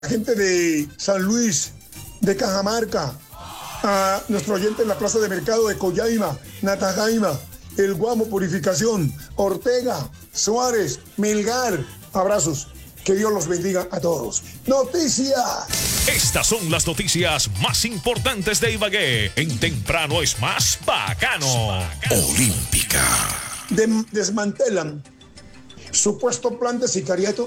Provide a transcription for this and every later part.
gente de San Luis, de Cajamarca, a nuestro oyente en la plaza de mercado de Coyaima, Natajaima, El Guamo, Purificación, Ortega, Suárez, Melgar. Abrazos. Que Dios los bendiga a todos. Noticias. Estas son las noticias más importantes de Ibagué. En Temprano es más bacano. Olímpica. Desmantelan supuesto plan de sicariato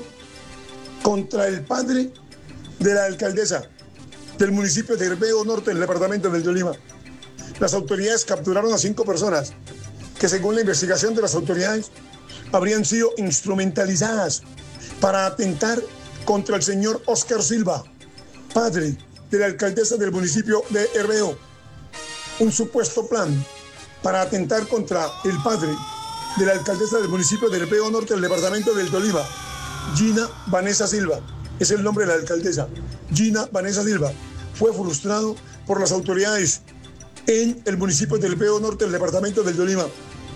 contra el padre de la alcaldesa del municipio de Herbeo Norte, en el departamento del Tolima. Las autoridades capturaron a 5 personas que, según la investigación de las autoridades, habrían sido instrumentalizadas para atentar contra el señor Oscar Silva, padre de la alcaldesa del municipio de Herbeo. Un supuesto plan para atentar contra el padre de la alcaldesa del municipio de Herbeo Norte, del departamento del Tolima, Gina Vanessa Silva. Es el nombre de la alcaldesa, Gina Vanessa Silva. Fue frustrado por las autoridades en el municipio de Herbeo Norte, del departamento del Tolima.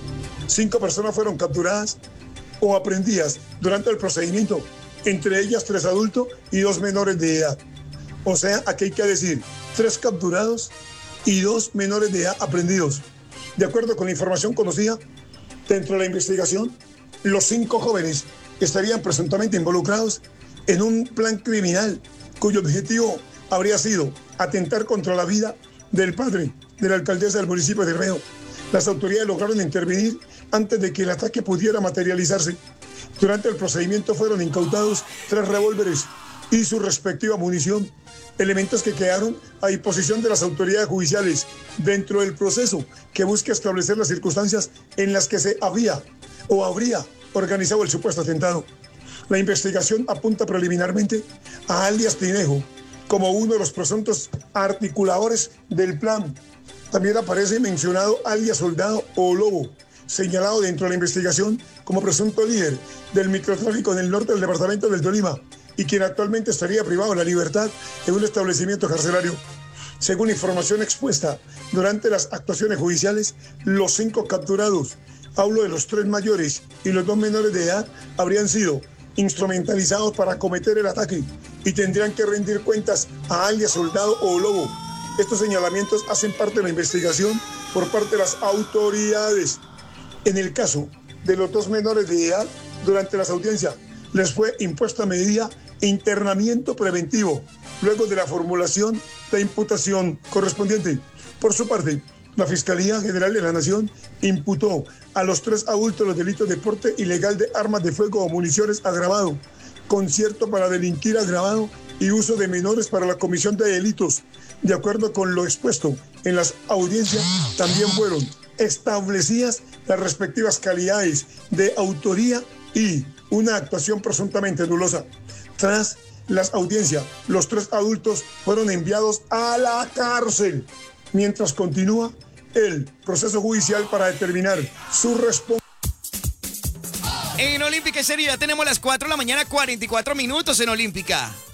5 personas fueron capturadas o aprehendidas durante el procedimiento, entre ellas 3 adultos y 2 menores de edad. O sea, aquí hay que decir 3 capturados y 2 menores de edad aprehendidos. De acuerdo con la información conocida dentro de la investigación, los 5 jóvenes estarían presuntamente involucrados en un plan criminal cuyo objetivo habría sido atentar contra la vida del padre de la alcaldesa del municipio de Herbeo. Las autoridades lograron intervenir antes de que el ataque pudiera materializarse. Durante el procedimiento fueron incautados 3 revólveres y su respectiva munición, elementos que quedaron a disposición de las autoridades judiciales dentro del proceso que busca establecer las circunstancias en las que se había o habría organizado el supuesto atentado. La investigación apunta preliminarmente a alias Tinejo como uno de los presuntos articuladores del plan. También aparece mencionado alias Soldado o Lobo, señalado dentro de la investigación como presunto líder del microtráfico en el norte del departamento del Tolima y quien actualmente estaría privado de la libertad en un establecimiento carcelario. Según información expuesta durante las actuaciones judiciales, los 5 capturados, hablo de los 3 mayores y los 2 menores de edad, habrían sido instrumentalizados para cometer el ataque y tendrían que rendir cuentas a alias Soldado o Lobo. Estos señalamientos hacen parte de la investigación por parte de las autoridades. En el caso de los 2 menores de edad, durante las audiencias les fue impuesta medida de internamiento preventivo, luego de la formulación de imputación correspondiente. Por su parte, la Fiscalía General de la Nación imputó a los 3 adultos los delitos de porte ilegal de armas de fuego o municiones agravado, concierto para delinquir agravado y uso de menores para la comisión de delitos. De acuerdo con lo expuesto en las audiencias, también fueron establecidas las respectivas calidades de autoría y una actuación presuntamente dolosa. Tras las audiencias, los 3 adultos fueron enviados a la cárcel, mientras continúa el proceso judicial para determinar su responsabilidad. En Olímpica Serie ya tenemos las 4 de la mañana, 44 minutos en Olímpica.